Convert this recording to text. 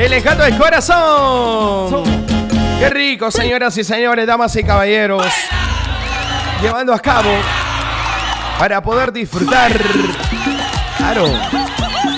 El encanto del corazón. Qué rico, señoras y señores, damas y caballeros. Llevando a cabo para poder disfrutar. Claro.